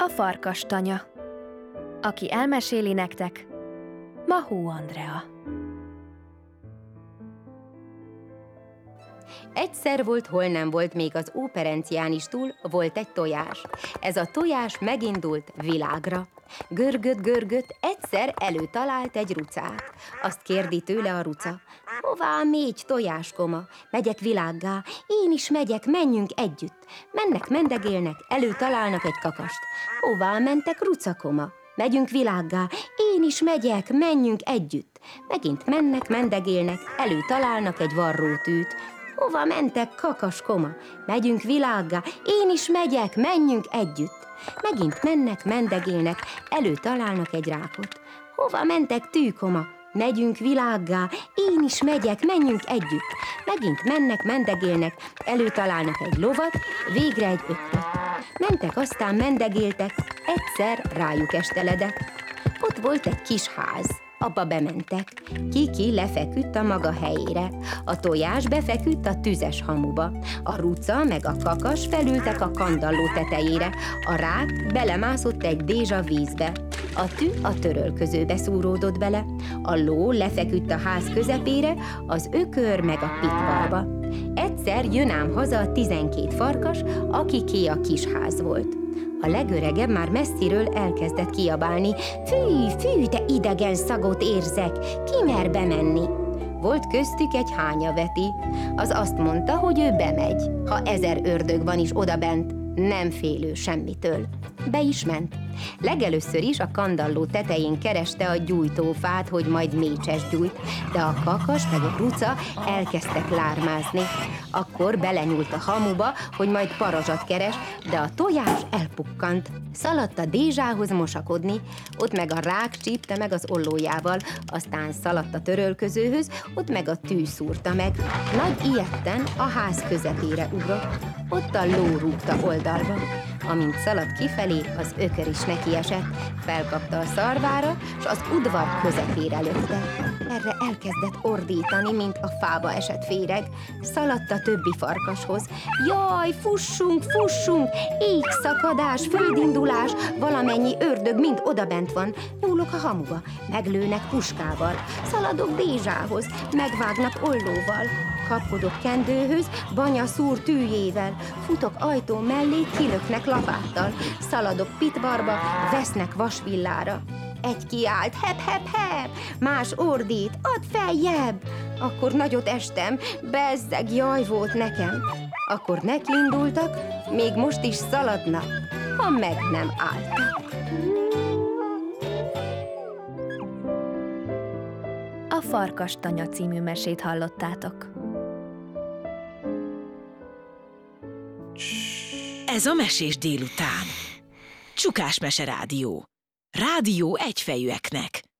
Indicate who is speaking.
Speaker 1: A farkastanya. Aki elmeséli nektek, Mahó Andrea.
Speaker 2: Egyszer volt, hol nem volt, még az Óperenciánistól volt egy tojás. Ez a tojás megindult világra. Görgött, egyszer előtalált egy rucát. Azt kérdi tőle a ruca: hová mégy, tojáskoma? Megyek világgá, én is megyek, menjünk együtt. Mennek, mendegélnek, előtalálnak egy kakast. Hová mentek, rucakoma? Megyünk világgá, én is megyek, menjünk együtt. Megint mennek, mendegélnek, előtalálnak egy varrótűt. Hova mentek, kakaskoma? Megyünk világgá, én is megyek, menjünk együtt. Megint mennek, mendegélnek, előtalálnak egy rákot. Hova mentek, tűkoma? Megyünk világgá, én is megyek, menjünk együtt. Megint mennek, mendegélnek, előtalálnak egy lovat, végre egy ökröt. Mentek, aztán mendegéltek, egyszer rájuk esteledett. Ott volt egy kis ház. Abba bementek. Kiki lefeküdt a maga helyére. A tojás befeküdt a tüzes hamuba. A ruca meg a kakas felültek a kandalló tetejére. A rák belemászott egy dézsa vízbe. A tű a törölközőbe szúródott bele. A ló lefeküdt a ház közepére, az ökör meg a pitvarba. Egyszer jön ám haza a 12 farkas, akiké a kis ház volt. A legöregebb már messziről elkezdett kiabálni: Fű, de idegen szagot érzek, ki mer bemenni? Volt köztük egy hányaveti. Az azt mondta, hogy ő bemegy, ha 1000 ördög van is odabent, nem félő semmitől. Be is ment. Legelőször is a kandalló tetején kereste a gyújtófát, hogy majd mécses gyújt, de a kakas meg a ruca elkezdtek lármázni. Akkor belenyúlt a hamuba, hogy majd parazsat keres, de a tojás elpukkant. Szaladt a dézsához mosakodni, ott meg a rák csípte meg az ollójával, aztán szaladt a törölközőhöz, ott meg a tű szúrta meg. Nagy ijedten a ház közepére ugrott, ott a ló rúgta oldalba. Amint szaladt kifelé, az ökör is nekiesett, felkapta a szarvára, s az udvar közepére lökte. Erre elkezdett ordítani, mint a fába esett féreg. Szaladt a többi farkashoz. Jaj, fussunk, égszakadás, földindulás, valamennyi ördög mind odabent van. Nyúlok a hamuba, meglőnek puskával, szaladok dézsához, megvágnak ollóval. Kapkodok kendőhöz, banya szúr tűjével, futok ajtó mellé, kilöknek lapáttal, szaladok pitvarba, vesznek vasvillára. Egy kiált, hep, más ordít, add feljebb! Akkor nagyot estem, bezzeg, jaj volt nekem. Akkor nekiindultak, még most is szaladnak, ha meg nem álltak.
Speaker 1: A Farkastanya című mesét hallottátok.
Speaker 3: Ez a Mesés délután. Csukás Mese Rádió. Rádió egyfejűeknek.